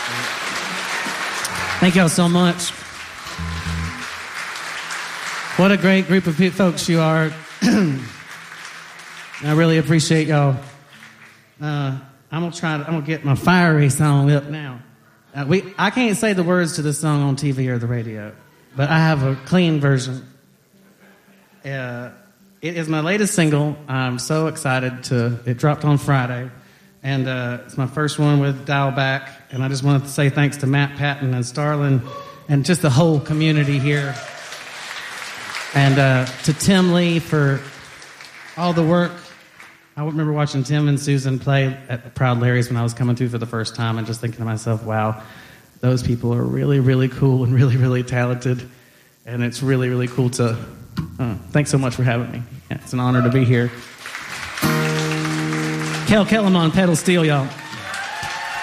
Thank y'all so much. What a great group of folks you are. I really appreciate y'all. I'm gonna get my fiery song up now. I can't say the words to this song on TV or the radio, but I have a clean version. It is my latest single. I'm so excited it dropped on Friday, and it's my first one with Dial Back, and I just wanted to say thanks to Matt Patton and Starlin and just the whole community here, and to Tim Lee for all the work. I remember watching Tim and Susan play at Proud Larry's when I was coming through for the first time and just thinking to myself, wow, those people are really, really cool and really, really talented. And it's really, really cool to... thanks so much for having me. Yeah, it's an honor to be here. Kel Kellam on pedal steel, y'all.